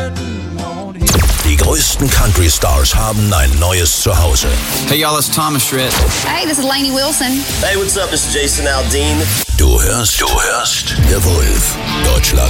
Die größten Country-Stars haben ein neues Zuhause. Hey y'all, it's Thomas Schritt. Hey, this is Lainey Wilson. Hey, what's up? This is Jason Aldean. Du hörst The Wolf, Deutschland